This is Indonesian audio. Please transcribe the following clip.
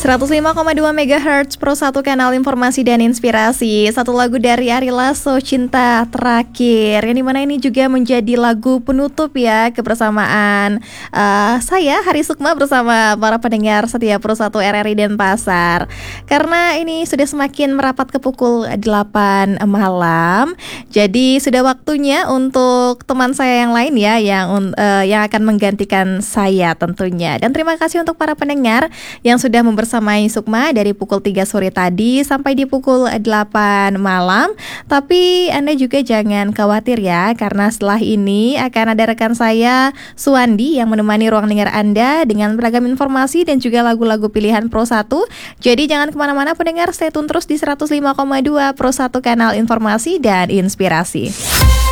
105,2 MHz Pro 1 kanal informasi dan inspirasi. Satu lagu dari Ari Lasso, Cinta Terakhir, yang dimana ini juga menjadi lagu penutup ya kebersamaan saya Hari Sukma bersama para pendengar setia Pro 1 RRI Denpasar. Karena ini sudah semakin merapat ke pukul 8 malam, jadi sudah waktunya untuk teman saya yang lain ya yang akan menggantikan saya tentunya. Dan terima kasih untuk para pendengar yang sudah membersamai Sukma dari pukul 3 sore tadi sampai di pukul 8 malam. Tapi Anda juga jangan khawatir ya, karena setelah ini akan ada rekan saya Suwandi yang menemani ruang dengar Anda dengan beragam informasi dan juga lagu-lagu pilihan Pro 1. Jadi jangan kemana-mana pendengar, stay tune terus di 105,2 Pro 1 kanal informasi dan inspirasi.